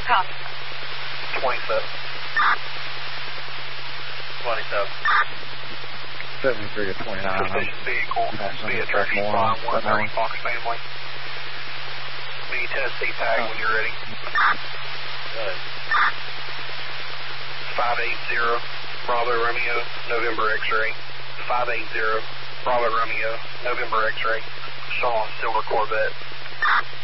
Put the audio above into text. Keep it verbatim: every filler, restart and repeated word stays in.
Copy. twenty-seven. twenty-seven. seventy-three to twenty-nine. Suspicious vehicle. Via tracking flying one thirty Fox family. Be Tennessee tag oh. when you're ready. Good. five eighty Bravo Romeo, November X-ray. five eighty Bravo Romeo, November X-ray. Sean, Silver Corvette.